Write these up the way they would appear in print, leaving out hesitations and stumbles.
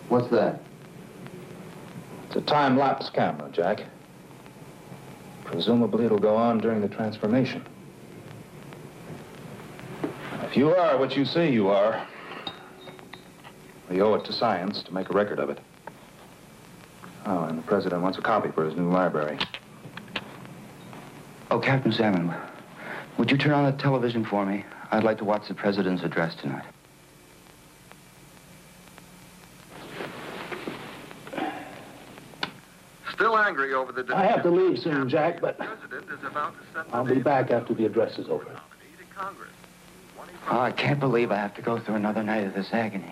What's that? It's a time-lapse camera, Jack. Presumably it'll go on during the transformation. If you are what you say you are, we owe it to science to make a record of it. Oh, and the president wants a copy for his new library. Oh, Captain Salmon, would you turn on the television for me? I'd like to watch the president's address tonight. Still angry over the... I have to leave soon, Jack, but I'll be back after the address is over. Oh, I can't believe I have to go through another night of this agony.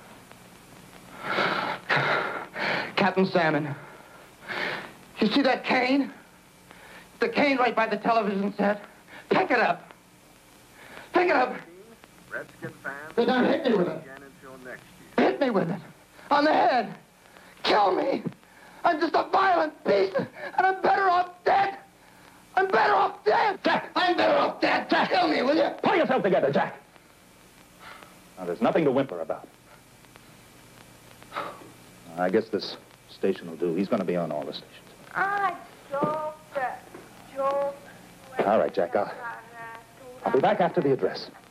Captain Salmon, you see that cane? The cane right by the television set? Pick it up. Pick it up. Redskin fans. They're gonna hit me with it. Again until next year. Hit me with it. On the head. Kill me. I'm just a violent beast, and I'm better off dead. I'm better off dead. Jack! I'm better off dead. Jack! Kill me, will you? Pull yourself together, Jack. Now, there's nothing to whimper about. I guess this station will do. He's going to be on all the stations. All right, Jack, I'll be back after the address.